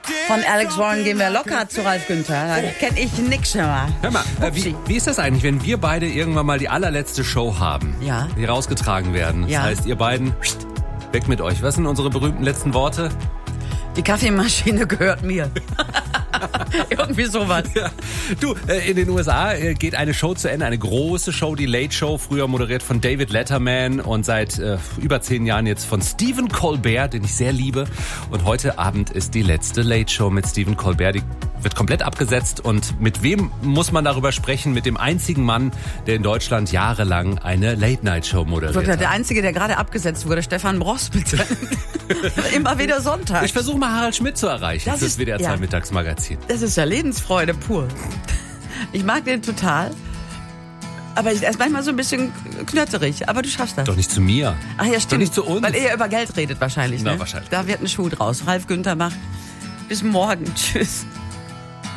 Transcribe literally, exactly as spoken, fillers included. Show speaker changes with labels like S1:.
S1: Von Alex Warren gehen wir locker zu Ralf Günther. Da kenne ich nix schon mal.
S2: Hör mal, äh, wie, wie ist das eigentlich, wenn wir beide irgendwann mal die allerletzte Show haben,
S1: Ja.
S2: die rausgetragen werden?
S1: Ja.
S2: Das heißt, ihr beiden, pst, weg mit euch. Was sind unsere berühmten letzten Worte?
S1: Die Kaffeemaschine gehört mir. Irgendwie sowas.
S2: Ja. Du, äh, in den U S A äh, geht eine Show zu Ende, eine große Show, die Late Show, früher moderiert von David Letterman und seit äh, über zehn Jahren jetzt von Stephen Colbert, den ich sehr liebe. Und heute Abend ist die letzte Late Show mit Stephen Colbert, die wird komplett abgesetzt. Und mit wem muss man darüber sprechen? Mit dem einzigen Mann, der in Deutschland jahrelang eine Late-Night-Show moderiert hat.
S1: Der Einzige, der gerade abgesetzt wurde, Stefan Bross, bitte. Immer wieder Sonntag.
S2: Ich versuche mal Harald Schmidt zu erreichen
S1: Das
S2: fürs
S1: ist-
S2: W D R zwei
S1: ja.
S2: Mittagsmagazin.
S1: Das ist ja Lebensfreude pur. Ich mag den total. Aber er ist manchmal so ein bisschen knötterig. Aber du schaffst das.
S2: Doch nicht zu mir.
S1: Ach ja, stimmt.
S2: nicht zu uns.
S1: Weil er über Geld redet wahrscheinlich.
S2: Na,
S1: Ne?
S2: wahrscheinlich.
S1: Da wird ein Schuh draus. Ralf Günther macht. Bis morgen. Tschüss.